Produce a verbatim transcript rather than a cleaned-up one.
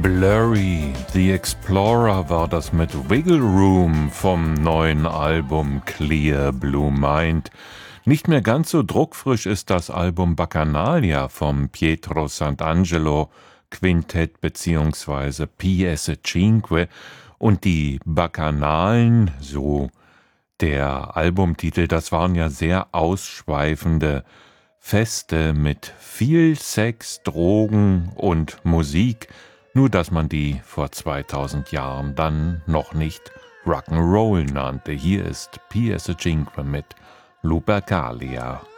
Blurry, The Explorer war das mit Wiggle Room vom neuen Album Clear Blue Mind. Nicht mehr ganz so druckfrisch ist das Album Bacchanalia vom Pietro Sant'Angelo Quintett bzw. Pièce Cinque und die Bacchanalen, so der Albumtitel, das waren ja sehr ausschweifende Feste mit viel Sex, Drogen und Musik, nur dass man die vor zweitausend Jahren dann noch nicht Rock'n'Roll nannte. Hier ist Pièce Cinque mit Lupercalia.